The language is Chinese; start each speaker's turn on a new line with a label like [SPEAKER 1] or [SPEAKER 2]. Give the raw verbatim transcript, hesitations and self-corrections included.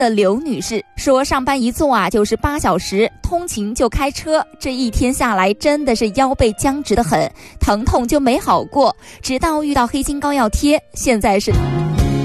[SPEAKER 1] 的刘女士说，上班一坐啊就是八小时，通勤就开车，这一天下来真的是腰背僵直得很，疼痛就没好过，直到遇到黑金膏药贴，现在是